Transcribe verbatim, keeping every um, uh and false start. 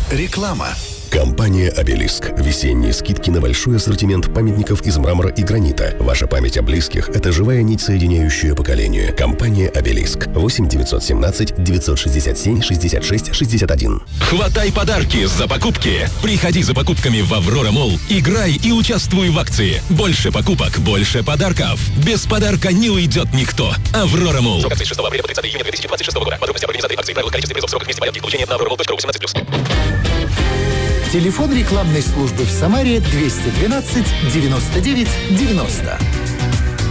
Реклама. Компания «Обелиск». Весенние скидки на большой ассортимент памятников из мрамора и гранита. Ваша память о близких – это живая нить, соединяющая поколения. Компания «Обелиск». восемь девятьсот семнадцать девятьсот шестьдесят семь шестьдесят шесть шестьдесят один. Хватай подарки за покупки. Приходи за покупками в «Аврора Молл». Играй и участвуй в акции. Больше покупок, больше подарков. Без подарка не уйдет никто. «Аврора Молл». Срок акции с шестого апреля по тридцатое июня две тысячи двадцать шестого года. Подробности об организации акции, правила, количество призов, сроках, месте порядке получения на аврора молл точка ру восемнадцать плюс. Телефон рекламной службы в Самаре двести двенадцать девяносто девять девяносто.